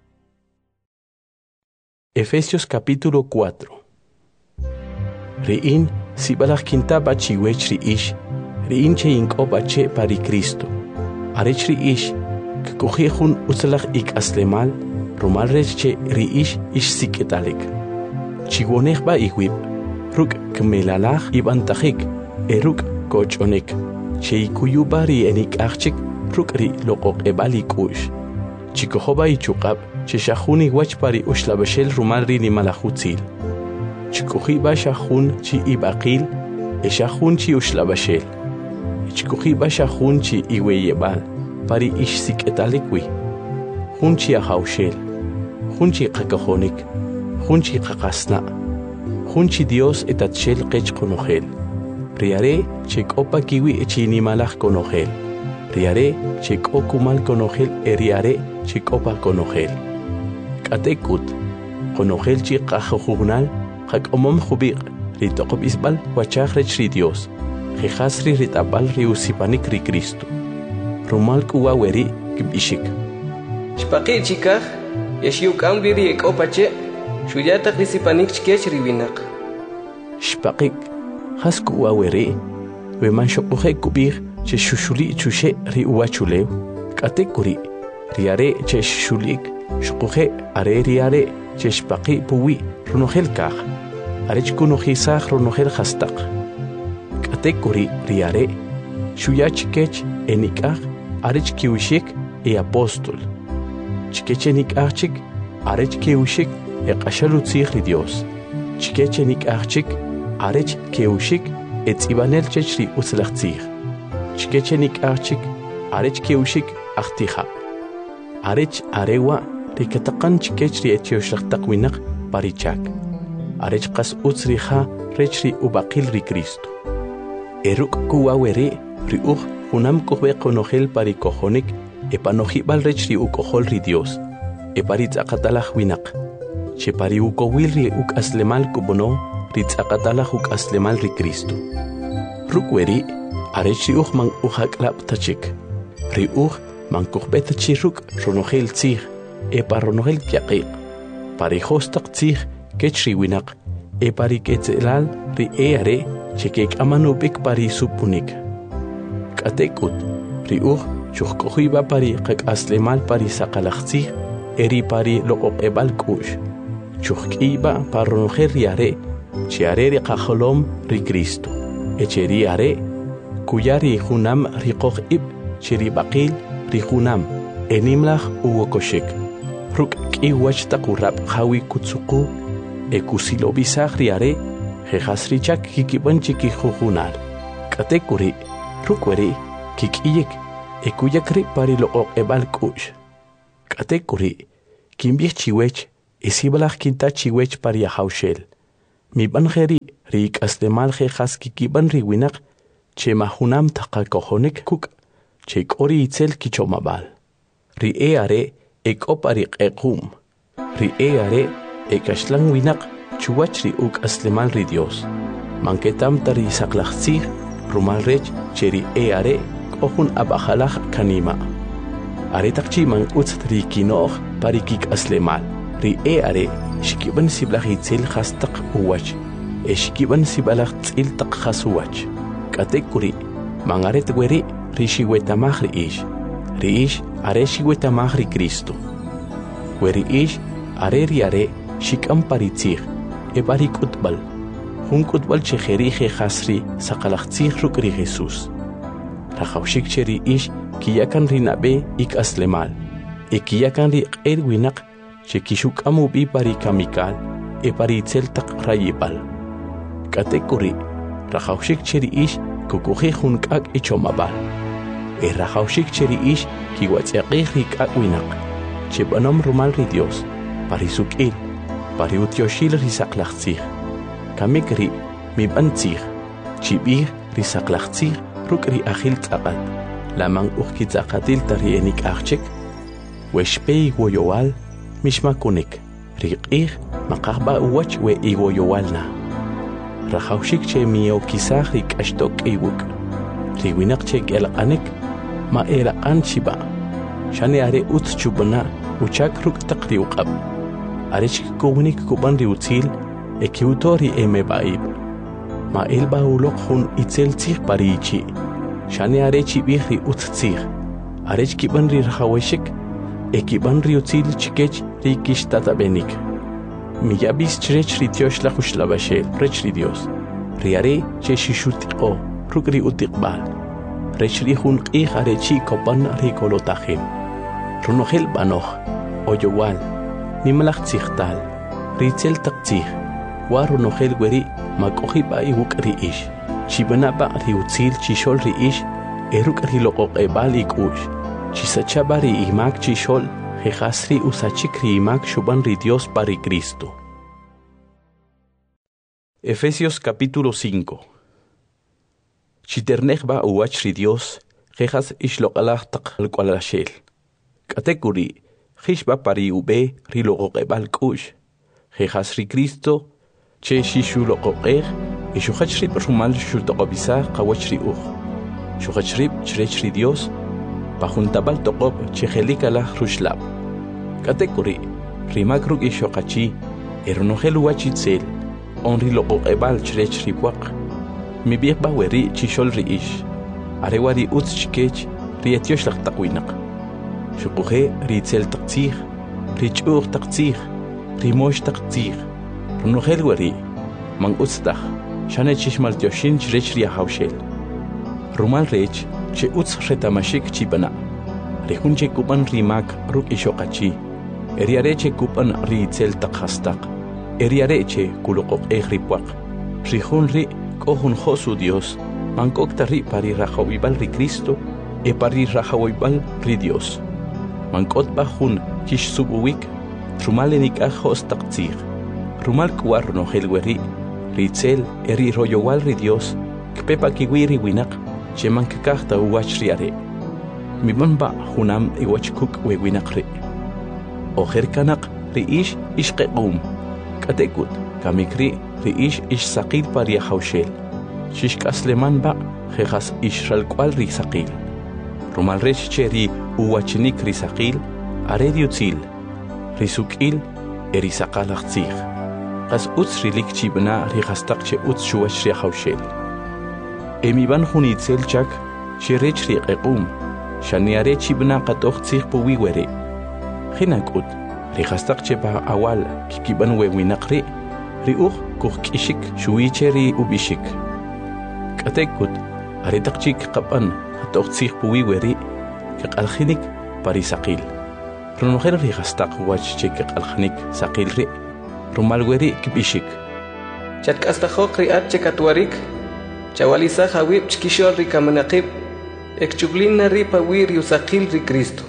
Efesios capítulo 4. Riin sibalak kintaba chiwech ri ish, riin che inkoba che pari Cristo. Arech ri ish, kukujihun utzalak ik aslemal, rumal rech che ri ish siketalik. Chigonech ba iwib, ruk kmelalach ibantajik, eruk kochonek. Che ikuyuba ri enik achik, ruk ri loqoq ebalik ush. Chikohoba ichukab, che shahuni wach pari ushlabashel rumal ri ni malachutzil. Chikujiba shahun chi ibaqil, e shahun chi ushlabashel. Chikujiba shahun chi iweyebal, pari ish siketalikwi. Hun chi ahaushel, hun chi kakahonik, hun chi kakasna, hun chi Dios etatshel kech konogel. Riare chek opa kiwi echini malach konogel. Riare chek okumal konogel eriare chek opa konogel. Katekut, konogel chi kajojugnal, hak omom jubik, ritokob isbal wachachrech ri Dios. Jejasri ritabal ri usipanik ri Cristo. Rumal kuwaweri kibishik. Shpaqi chikaj, yashiuk ambiri ek opache, shuyatak risipanik chkech riwinak. Shpaqik, has kuwaweri, weman shokuje kubir, che shushuli chushe ri uwachulew, katekuri, riare che shulik, shokuje are riare, che shpaqi puwi, runogel kaj, arech kunojisaj runogel hastak. Katekuri riare, shuyachkech enikaj, arech kiwishik e apóstol. Chikechenik achik, arech kiwishik e qashalutzig ri Dios. Chikechenik achik, arech kiwishik e tzibanel chechri utzlachtzig. Chikechenik achik, arech kiwishik achtija. Arech arewa rikatakan chikechri etioshachtakwinak parichak. Arech qas utzriha rechri ubaqil ri Cristo. Eruk kuwawere riuj unam kuhbe konogel pari kojonik, epanojibal rechri ukojol ri Dios, eparitzacatalaj winak, che pari ukowil ri uk aslemal kubono, ritzacatalaj uk aslemal ri Cristo. Rukweri, arechri uj man ujaklap tachik, ri uj man kuhbe tachiruk ronogel tzig, eparonogel piaqiq, pari hostak tzig, kechri winak, epari ketzelal ri eare, chekek amanubik pari supunik. Katekut, riuj, chukkojiba pari kak aslemal pari sakalachzi, eri pari loqoq ebal kush. Chukkiba parronojer riare, chiare ri kajolom ri Cristo. Echeri are, kuyari junam riqoq ib, chiri baqil ri junam, enimlach uwokoshek. Ruk kiwach takurap hawi kutsuku, ekusilo bisag riare, jejasrichak kikiban chiki jujunal. Katekuri, rukweri, kikiyek, Ekuyakri pari loqoq ebal kush. Kate kuri, kimbih chiwech, esibalach kinta chiwech pari ahaushel. Mi banjeri, rik aslemal jejas kikiban riwinak, che mahunam taqakohonik kuk, che kori itzel kichomabal. Ri are, ekopari ekum. Ri are, ekashlang winak, chuwach ri uk aslemal ri Dios. Manketam tari saklachzig, rumal rech, cheri are, ohun abajalach kanima. Aretakchi man utzri kinoch parikik aslemal. Ri are, shikiban siblach itzel hastak uwach. Shikiban sibalach tzil tak hasuwach. Katekuri, mangaret weri, rishiwetamach ri ish. Ri ish, are shiwetamach ri Cristo. Weri ish, are ri are, shikam paritzig, ebarik utbal. Hunkutbal chejeri jejasri, sakalachzig ruk ri Jesus. Rajaushik cheri ish, kiyakan ri nabe ik aslemal. Kiyakan ri winak, chekishuk amubi parikamikal, paritzel tak rayibal. Katekuri, rajaushik cheri ish, kukuji hunkak ichomabal. Rajaushik cheri ish, kiwatzaqih rikak winak. Chebanom rumal ri Dios, parisukil, pariutyoshil risaklachzig. Kamikri, mi bantzig, chibir risaklachzig, ruk ri achil tzaqat. Lamang ukkitzaqatil tari enik achchek, weshpei woyowal, mishmakunik, riqih, maqahba uwach we iwoyowalna. Rajaushik che mio kisah rik ashtok iwuk. Riwinak che gelaqanik, ma eraqan shiba. Shani are utz chubana, uchak ruk taqri uqab. Arechik kubunik kuban riutzil, ekiutori baib. Ma elba ulok hun itzel tzig parichi. Shani arechi bihri utzig. Arech kiban ri rajaweshik, ekiban riutzil chikech rikish tatabenik. Miyabis chrech rityosh la khushlabashel, rech ri Dios. Riare che shishutiko, ruk ri utiqbal. Rech ri hun qih arechi kopan ri kolotahim. Runohel banoch, oyowal, nimalach tzigtal, ritzel taqtzig. Warunohel weri, makohi ba iwuk ri ish. Chibana ba riutzil chishol ri ish, eruk ri loqoq ebal ikush. Chisachaba ri imak chishol, jejasri usachik ri imak shuban ri Dios pari Cristo. Efesios capítulo 5. Chiternech ba uwach ri Dios, jejas ishloqalach taqalqualashel. Katekuri, jishba pari ube ri loqoq ebal kush. Jejas ri Cristo, che shishu loqoqej, ishuhachrib rumal shultoqobisa qawachri uj. Shuhachrib chrechri Dios, pajuntabal toqob chejelikala rushlab. Katekuri, rimakruk ishoqachi, eronogel uachitzel, onri loqoqebal chrechri waq. Mi biekba weri chishol ri ish. Arewari utz chikech, rietyosh laq taqwinaq. Shukuhe ritzel taqtzig, richuq taqtzig, rimosh taqtzig. Runogel weri, mang utztach, shane chishmal tyoshin chrech ria haushel. Rumal rech, che utz retamashik chibana. Rehun che kupan rimak ruk ishoqachi. Eriare che kupan ritzel taqhastak. Eriare che kuloqoq ripwaq. Rihun ri kohun josu Dios. Mankokta ri pari rajawibal ri Cristo. Pari rajawibal ri Dios. Mankot bajun kish subuwik. Rumalenik ajos taqtzig. Rumal kuar no helweri, ritzel eri royowal ri Dios, kpepa kiwiri winak, cheman kakahta uwach riare. Miman ba hunam iwach kuk we winak ri. Oher kanak ri ish ishqequm. Katekut, kamikri ri ish saqil paria haushel. Shishkasleman ba, jejas ishral kwal ri saqil. Rumal rech cheri uwachnik ri saqil, are diutzil, risukil eri saqalachtzig. As utz rilik chibna rihastak che utz shuwash ri haushel. Emiban hunitzel chak, shirech ri qequm, shaniare chibna qatoch tzig puwi weri. Hinakut, rihastak che ba awal kikiban we winaqri, riuch kuch kishik shuicheri ubishik. Katekut, aritak chik qapan qatoch tzig puwi weri, kiqalkhinik parisaqil. Runoher rihastak wach che kiqalkhinik saqil ri. Rumal weri kibishik. Chatkasta riat chekatwarik, chawalisa hawib chkishol rikamanaqib, ekchublin ri pawir yusaqil ri Cristo.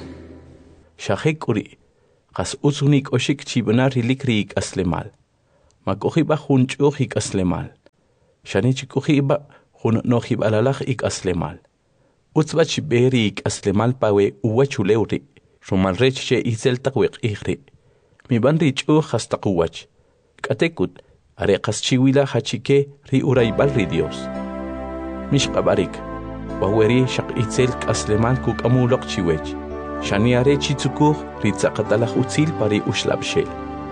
Shahekuri, qas usunik oshik chibana rilikrik aslemal. Makohiba hunchuhik aslemal. Shanichikuhiba hun nohib alalach ik aslemal. Utzba chiberi ik aslemal pawe uwachuleuri. Rumal reche izel takwek ihri. Mi ban rich hasta kuwach. Katekut, are qaschiwila hachike ri uraibal ri Dios. Mish qabarik, waweri shaq itzel aslemal kuk amulok chiwech. Shani are chitsukur ri tzaqatalach utzil pari ushlabshel.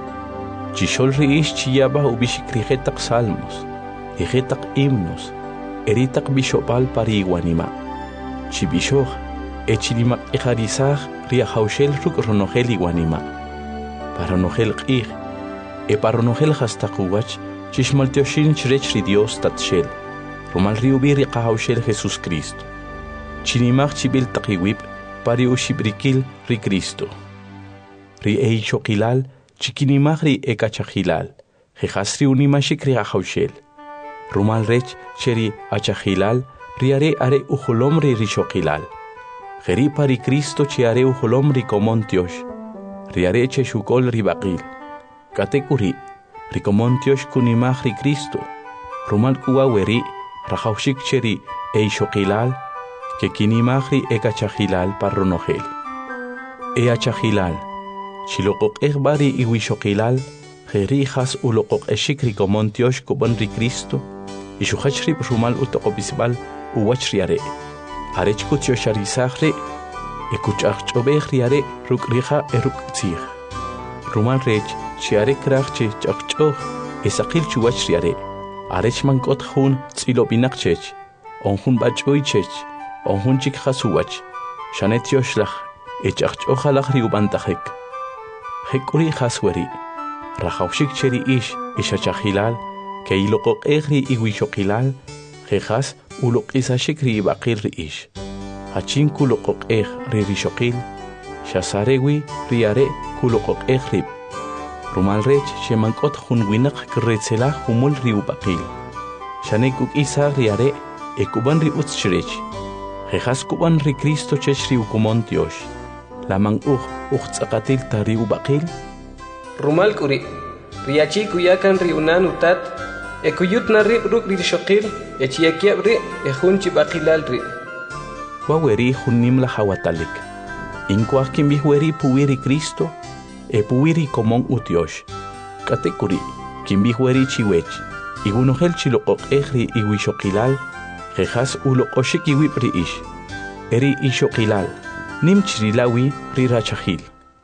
Chishol ri ish chiyaba ubishikrijetak salmos, ijetak himnos, eritak bishopal pari iguanima. Chibishoj, echinimak ejarizaj ria haushel ruk ronogel iguanima. Paronogel qig, paronogel hastakuwach, chishmalteoshin chrech ri Dios tatshel. Rumal riubiri qahaushel Jesus Cristo. Chinimak chibil takiwip, pari ushibrikil ri Cristo. Ri eichokilal, chikinimagri ekachahilal, jehasri unimashikri ahaushel. Rumal rech cheri achahilal, riare are ujolomri rishokilal. Jeri pari Cristo chiare ujolomri comontiosh, riare cheshukol ribaqil. Katekuri, ricomontiosh kunimagri Cristo. Rumal kuaweri, rahaushik cheri eishokilal, que kinimagri ekachahilal parronogel. Eachahilal. Chilokok bari iwishokilal, jerijas ulokok eshikri comontiosh kobanri Cristo, y shuhachri rumal utokobisbal uwachriare. Arechkutio sharizahre, ekuchachobehriare rukrija eruktzih. Rumal rech, chiare krachche chachchoh, esakil chuachriare. Arechman kot hun tzilobinakchech, onhun bachoichech, onhun chikhasuwach, shanetioslach, echachchohalach riubantahek. Hekuri hasweri, rahaushik cheri ish ishachahilal, que ilokok egri iwishokilal, jejas ulok isashikri ibakir ish. Hachin kulokok ri rishokil, shasarewi riare kulokok egrib. Rumal rech shemankot hunwinak kretzela humul riubakil. Shanekuk isa riare ekuban ri utschrech. Jejas kuban ri Cristo chech riukumontiosh. Lamang tzaqatil tari ubaqil. Rumal kuri, riachi kuyakan riunan utat, ekuyut na rib ruk rishokil, echiakiab ri, ejunchi baqilal ri. Waweri hunim la hawatalik. Inkwak kimbihweri puwiri Cristo, puwiri komon utiosh. Katekuri, kimbihweri chiwech, igunohel chilokok egri iwishokilal, jejas ulokoshik iwipri ish. Eri ishokilal. Nim chirilawi rirachahil.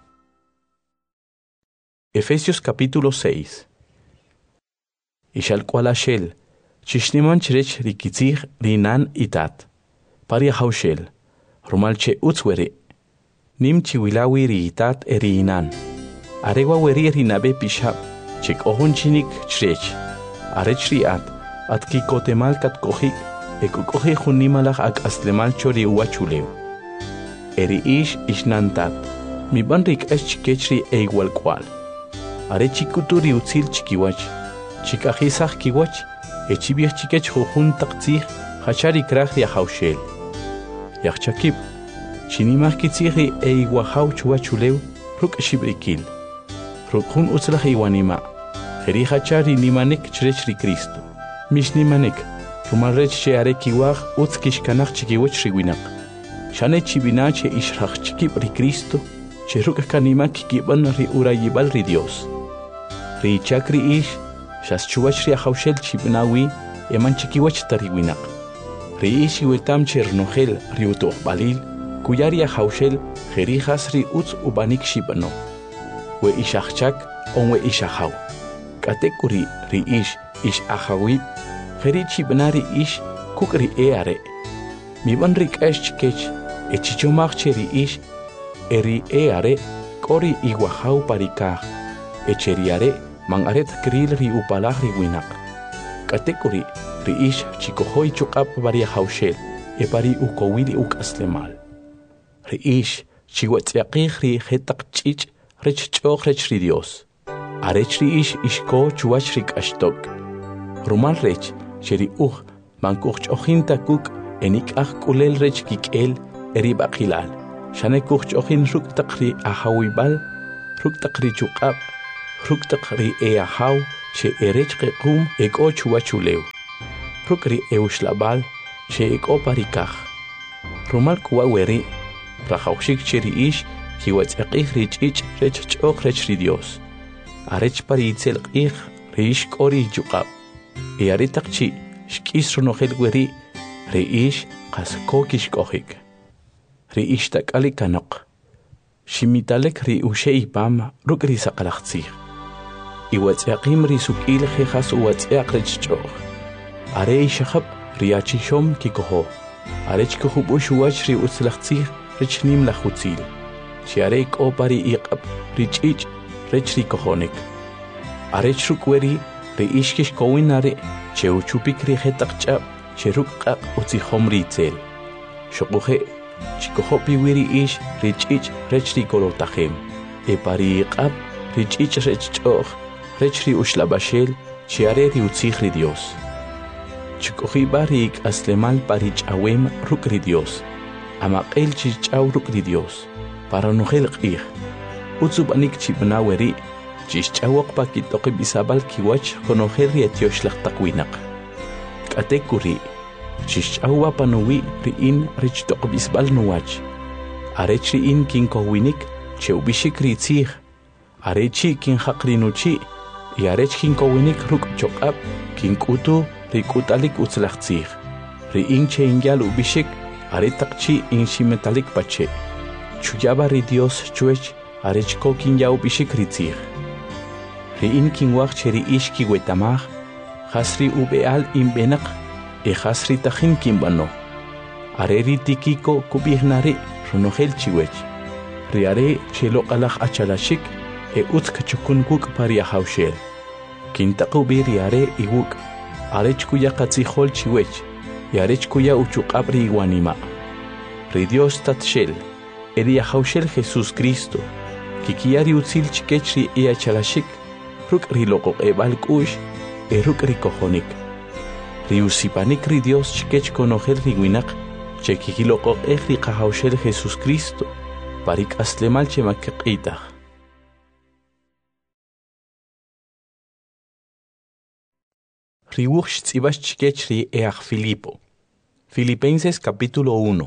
Efesios capítulo 6. Ishal kualashel, chishniman chirech rikitzig rinan itat. Paria haushel, rumalche utzwere. Nim chiwilawi riitat eriinan. Aregwa weri rinabe pishab, chik ohun chinik chrech. Arech riat, at kikotemal kat kohik, ekukohi hunimalach ak aslemal chori uachuleu. Eri ish ishnantat, mi banrik chikechri igual cual. Are chikuturi utzil chikiwach, chikajisach kiwach, echibir chikech jujun taktzih, hachari krach ya haushel. Yachchakib, chinimach kitziri iguahau chuachuleu, ruk shibrikil. Rukhun utzlach iwanima, heri hachari nimanek chrechri Cristo. Mish nimanek, rumalrech sheare kiwach utzkishkanach chikiwach riwinak. Shane chibina che ishrach chikib ri Cristo, che rukakanima kikiban ri urayibal ri Dios. Ri chakri ish, shas chuwach ri ahaushel chibinawi, eman chikiwach tariwinak. Ri ish iwetam che rnohel ri utohbalil, kuyari ahaushel jerijas ri utz ubanik shibano. We ishachchak on we ishahau. Katekuri ri ish ahawib, jeri chibinari ish kukri eare. Mi ban rik chikech, echichomach cheri ish, eri eare, kori iguahau parikah, echeriare, mangaret kril ri upalah ri winak. Katekuri, ri ish chikohoi chukap varia haushel, e pari ukowili ukaslemal. Ri ish chiwatziakih ri hetak chich, rech choch rech ri Dios. Arech ri ish ishko chuach rik ashtok. Rumal rech, cheri mankuch chochinta kuk, enik kulel rech kikel eri baqilal shane kuchochin ruk taqri ahawibal ruk taqri chuqab ruk taqri ahaw che erech qum eko chuachulew ruk ri eushlabal che eko parikaj rumal kuwa weri rajawshik cheri ish kiwatz aqih richich rech choq rech ri Dios arech paritzel qih rish kori chuqab e aritaqchi shkis runojel weri reish qas kokish kohik reish takali kanaq shimitalek ri ushei pam ruk ri saqalaxtzig iwatz aqim ri sukil khas uwatz aqrech choq arei shkhab riachi shom kikoho arech khub ushuach ri utslaxtzig richnim la khutzil chiarek opari iqab richich rech ri kohonik arech rukweri reish kish kowinare cheuchupik ri khetaqchab cheruk qaq utzi khomri tzel shoqoje chikohopi wiri ish richich rechri kolotajem e pari qab richich rech choq rechri ushlabashel chiare ri utzigri Dios chikohi barik aslemal parich awem rukri Dios amaqel chichaw rukri Dios para nojel qih utzubanik chibnaweri chichawaq pakitoqi bisabal kiwach konojel ri etiosh laqtaqwinaq atekuri chichawa panuwi riin rich toqbisbal nuwach arechi in kin kowinik cheubishik ritzig arechi kin haqrinuchi y arech kin kowinik ruk choqab kin kutu rikutalik utzlaxtzig riin cheingal ubishik aretaqchi in shimetalik pache chuyaba ri Dios chuech arech ko kin ya ubishik ritzig riin kin waq cheri ishki wetamaj Hasri ubeal imbenak e hasri tajin kimbano areri tikiko kubihnari runojel chiwech riare chelo qalaj achalashik e utzkachukun kuk paria haushel kintaqu biriare iwuk arech kuya qatzihol chiwech yarech kuya uchuqabri iwanima ri Dios tatshel eri haushel Jesus Cristo kikiari utzil chikechri e achalashik ruk ri loqo ebal kush eruk rikohonik riusipanik ri Dios chikech konojel riwinak chekikiloko ejri qahawshel Jesus Cristo parik aslemal chemakqitaq riwuch tzibach chikech ri eaj Filipo Filipenses capítulo 1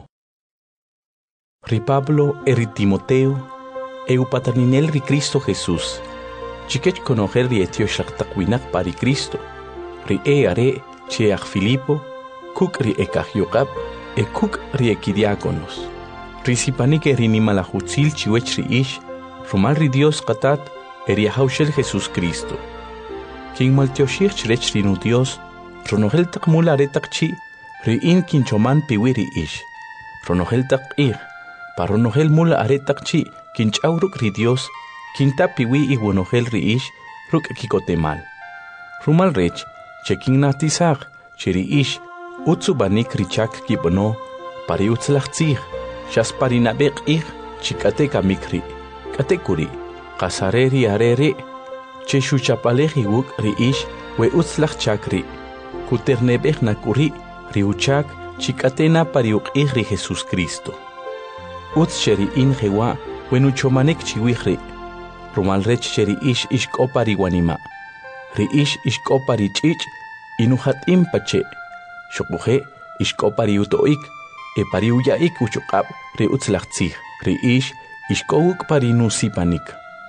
ri Pablo eri Timoteo eupataninel ri Cristo Jesús chikech konojel ri etiosh laqtaqwinak pari Cristo ri are cheaj Filipo kuk ri ekahyuqab e kuk ri ekidiáconos ri sipanik eri nimalajutzil chiwech ri ish rumal ri Dios qatat eri haushel Jesus Cristo kin maltioshir chrech ri nu Dios ronojel taqmul aretaqchi ri in kinchoman piwi ri ish ronojel taqir paronojel mul aretaqchi kinchawruk ri Dios Kinta piwi iwonojel ri ish ruk kikotemal. Rumal rech, chekin natizag, cheri ish, utsubanik richak kibono, pari utzlachtzig, shas parinabek ig, chikate kamikri, katekuri, kasareri arere, cheshu chapalegi wuk ri ish, we utzlach chakri, kuternebek nakuri, ri uchak, chikatena pari ig ri Jesus Cristo. Utz cheri in jewa, wenuchomanek chiwigri, Rumal rech cheri ish ishkopari wanima. Ri ish ishkopari chich inuhatim pache. Shokuje ishkopari utoik e pari uyaik uchuqab ri utzlachtzig. Ri ish ishkowuk pari nusipanik.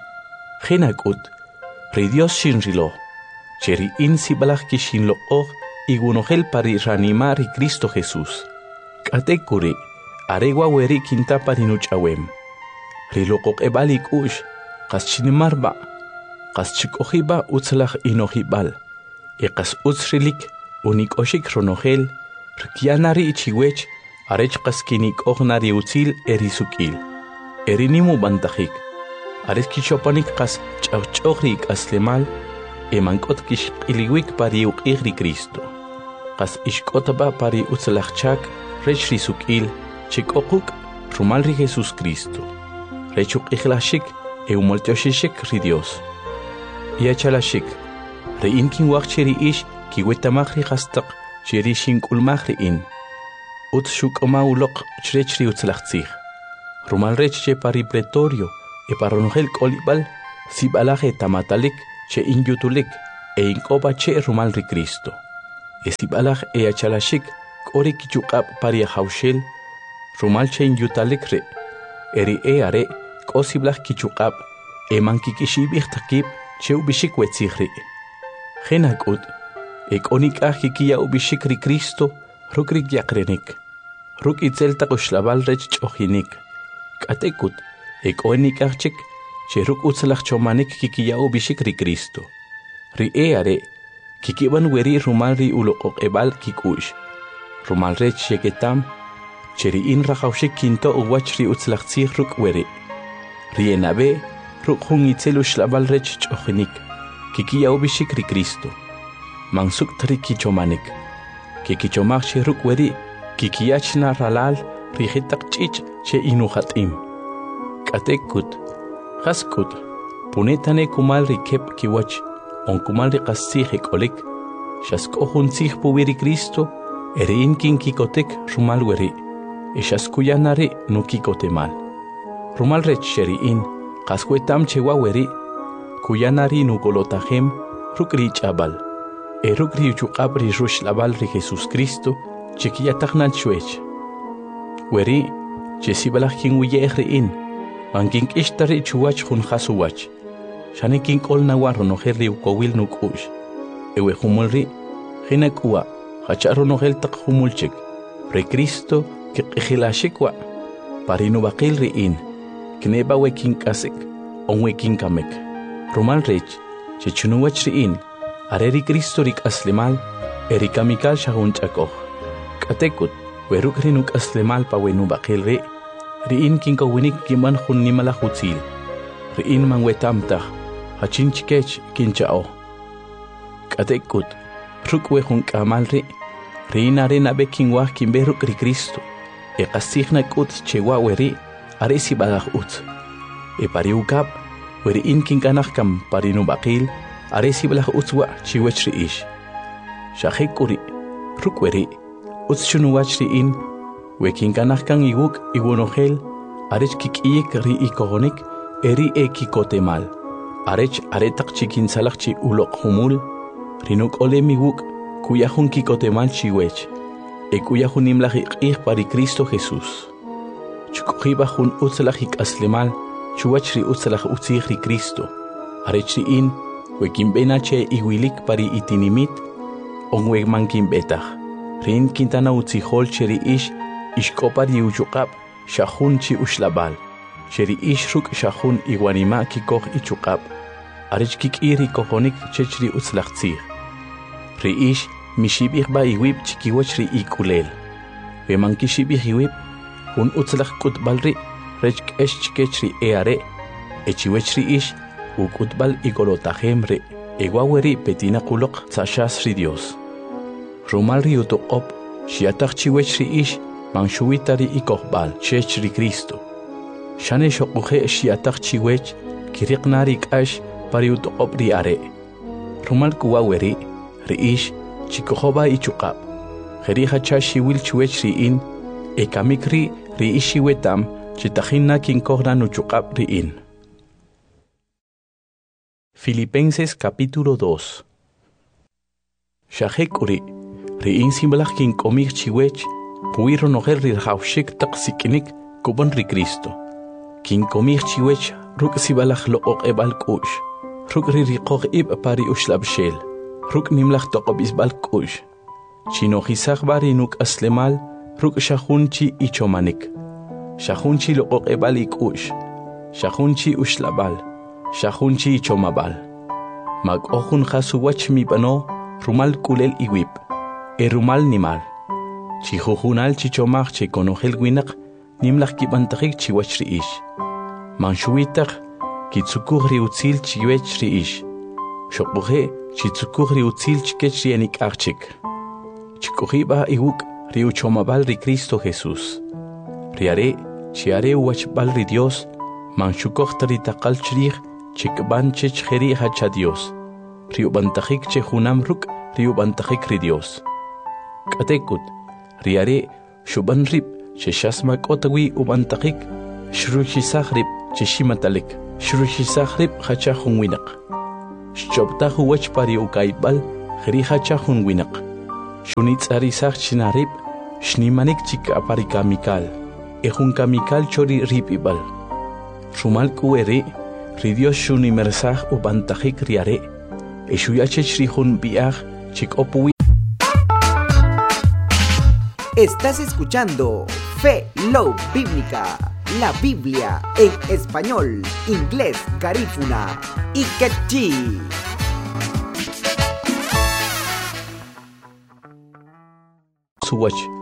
Genakut ri Dios shinrilo. Cheri in sibalach kishinlo og igunojel pari ranima ri Cristo Jesús. Katekuri aregwa weri kinta pari nuchawem. Ri lokok ebalik ush. Qas chinimarba, qas chikohiba utzlach inohibal, e qas utzrilik unikoshik ronojel, rkianari ichiwech, arech qas kinikohnari utzil erisukil. Erinimu bantajik, arech kichopanik qas chawchogrik aslemal, e mankot kishqiliwik pari uqigri Cristo. Qas ishkotaba pari utzlachchak, rech risukil, chikokuk, rumalri Jesus Cristo. Rechuk ihlashik, eumoltioshishik ri Dios. Iachalashik, ri in kin waqcheri ish ki wetamagri hastaq cheri shinkulmagri in. ut shuk'ma uloq chrech ri utzlaqtzij. Rumal rech che pari pretorio e paronogel kolibal sibalaje tamatalik che inyutulik e inkoba che rumal ri Cristo. E sibalaj e achalashik kori kichukab pari haushel rumal che inyutalik re. Eri e are kosiblaj kichukab e mankikishibij takib che ubishik wetzijri. Genakut e konik ajikia ubishik ri Cristo rukrik yakrenik. Ruk itzel taquxlabal rech ch'ojinik. Katekut e konik ajchik che ruk utzlaj chomanik kikia ubishik ri Cristo. Ri e are kikiban weri rumal ri uloqoq ebal kikush. Rumal rech yeketam che ri in rajawshik kinto uwach ri utzlajtzij ruk weri. Ri enabe ruk jun itzel uxlabal rech ch'ojinik. Kikia ubishik ri Cristo. Mansuk tri kichomanik. Kikichomaj che ruk weri kikiachna ralal rijitak chich che inujatim. Katekut, jaskut, punetane kumal rikep kiwach, on kumal rikasij ekolik, shaskohun zich puwiri Cristo, erein kin kikotek rumal weri, e shaskuyanare no kikotemal. Rumal rech sheriin, kaskuetam chewa weri, kuyanari no golotajem, rukri chabal, e rukri uchukabri rushlabal ri Jesus Cristo, chekiyataknal chuech. Weri, chesibalaj kin wiyejriin, mankin ishtari chuwach jun jasuwach. Shane kin kol nawar ronojel ri ukowil nukush. Ewe humulri, jinakua, hachar ronojel tak humulchik. Re Cristo, que ejilashikwa. Parinu bakil riin, kneba wekin kasik, on wekin kamek. Rumal rech, chechunuwach riin, areri Cristo rik aslimal, erikamikal shahun chakoj. Katekut, weruk rinuk aslemal pa wenu bakil ri, riin kin kawinik kiman jun nimala hutzil. Riin man wetamtah, hachin chikech kin chao. Katekut, ruk wehun kamal ri, riin arena bekin wah kin beruk ri Cristo. E kasihna kut chewa weri, aresi bagaj ut. E pariukab, weri in kin kanach kam parinu bakil, aresi bagaj utwa chiwech ri ish. Shahekuri, ruk weri, uts chunuwach riin, wekin kanach kan iwuk iwonogel, arech kikiyek ri ikogonik, eri e kikotemal. Arech aretak chikin salakchi ulok humul, rinuk ole miwuk, kuyahun kikotemal chiwech. E kuyahun imlajik pari Cristo Jesús. Chukujibahun utzlajik aslemal, chuwach ri utzlaj utzij ri Cristo. Arech riin, wekin benache iwilik pari itinimit, on wegmankin betach. Rin kintana utzijol cheri ish, ishkopari uchukab, shahun chi ushlabal. Cheri ish ruk shahun iwanima kikoj ichukab. Arech kik iri kojonik chechri utzlajtzij. Ri ish, mishibih ba iwib chikiwach ri ikulel. Weman kishibih iwib, hun utzlaj kutbalri, rech kesh chikech ri eare, echiwech ri ish, ukutbal igolotajem ri, egwaweri petina kulok tzashas ri Dios. Rumal ri utoqop, shiatak chiwech ri ish, manshuitari ikohbal, chech ri Cristo. Shane shokuje shiatak chiwech, kiriqnari kash pari utoqop ri are. Rumal kuwaweri, ri ish, chikohoba ichukab. Jeriha chashi wil chuech riin, e kamikri ri ishi wetam, chitajina kinkohra nuchukab riin. Filipenses capítulo 2. Shahekuri, riin simbalaj kinkomik chiwech, puiro nogel ri haushik taksikinik kuban ri Cristo. Kinkomik chiwech, ruk sibalaj look ebal kush, ruk ri rikog ib pari ushlabshel. Ruk nimlach toqobis balkush. Chino hisach barinuk aslemal, ruk shahunchi ichomanik. Shahunchi loqoq ebal ikush. Shahunchi ushlabal. Shahunchi ichomabal. Mag ohun khasuwach mi bano, rumal kulel iwip. E rumal nimal. Chihuhunal chichomach che konogel winak, nimlach kibantakik chiwach riish. Manshuitach, kitsukur riutzil chiwech riish. Shokbuhe, chitsukuj ri utzil chikech ri enik archik. Chikujiba iwuk ri uchomabal ri Cristo Jesús. Riare, chiare uachbal ri Dios, manshukoj tari takal chrij, chikban chech jeri hacha Dios. Ri ubantajik che junam ruk, ri ubantajik ri Dios. Katekut, riare, shuban rib cheshasmak otawi ubantakik shruchisaq rib chishimatalik shruchisaq rib hachahun winak shchoptahu wach pari ukaibal khri hachahun winak shunitzarisaq chinarib shnimanik chik aparikamikal ejun kamikal chori rib ibal rumal kuere ridios shunimersaq ubantakik riare eshuyachech rihun biaj chik opuwi. Estás escuchando Fe Love Bíblica, la Biblia en español, inglés, garífuna y quechí. Suwach